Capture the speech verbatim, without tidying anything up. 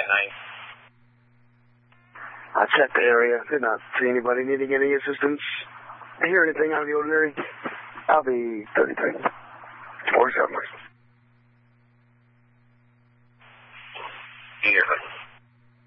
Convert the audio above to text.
nine. I checked the area. Did not see anybody needing any assistance. I hear anything out of the ordinary? I'll be thirty-three. forty-seven.